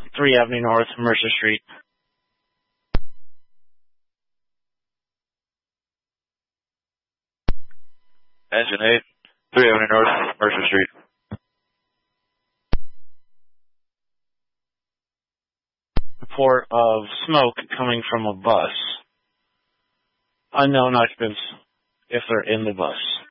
3 Avenue North, Mercer Street. Engine 8, 3 Avenue North, Mercer Street. Report of smoke coming from a bus. Unknown occupants, if they're in the bus.